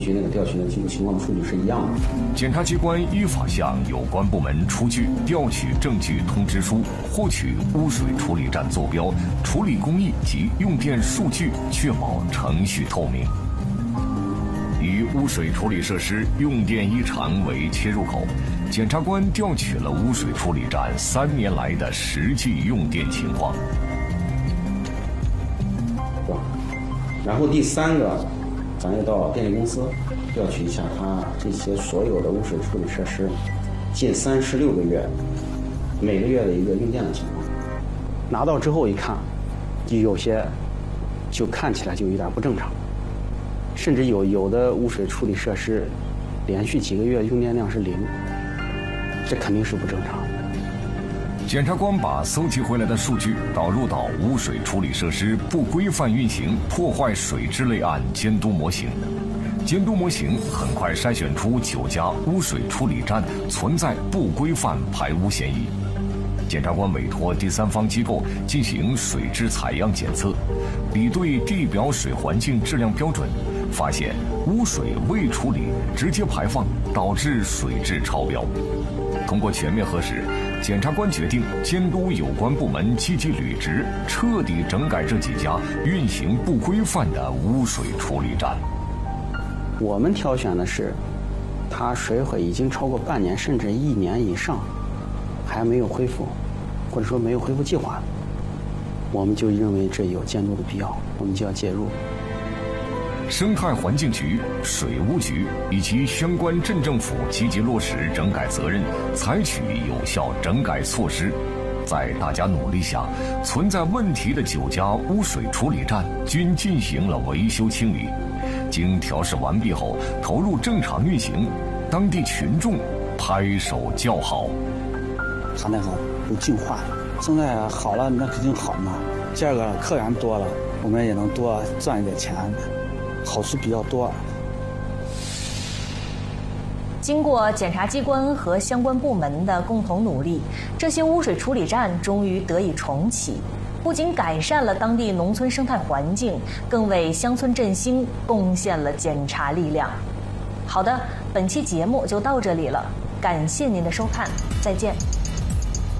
那个调取的记录情况的数据是一样的。 检察机关依法向有关部门出具调取证据通知书，获取污水处理站坐标、处理工艺及用电数据，确保程序透明。以污水处理设施用电异常为切入口，检察官调取了污水处理站3年来的实际用电情况。 然后第3个，咱要到电力公司调取一下它这些所有的污水处理设施近36个月每个月的一个用电的情况。拿到之后一看，有些就看起来就有点不正常，甚至有的污水处理设施连续几个月用电量是0，这肯定是不正常。 检察官把搜集回来的数据导入到污水处理设施不规范运行破坏水质类案监督模型，监督模型很快筛选出9家污水处理站存在不规范排污嫌疑。检察官委托第3方机构进行水质采样检测，比对地表水环境质量标准，发现污水未处理直接排放，导致水质超标。通过全面核实，检察官决定监督有关部门积极履职，彻底整改这几家运行不规范的污水处理站。 我们挑选的是它水毁已经超过半年甚至1年以上还没有恢复，或者说没有恢复计划，我们就认为这有监督的必要，我们就要介入。 生态环境局、水务局以及相关镇政府积极落实整改责任，采取有效整改措施。在大家努力下，存在问题的9家污水处理站均进行了维修清理，经调试完毕后投入正常运行，当地群众拍手叫好。 它那个都净化了，生态好了那肯定好嘛。第2个客源多了，我们也能多赚一点钱，好处比较多。 经过检察机关和相关部门的共同努力，这些污水处理站终于得以重启，不仅改善了当地农村生态环境，更为乡村振兴贡献了检察力量。好的，本期节目就到这里了，感谢您的收看，再见。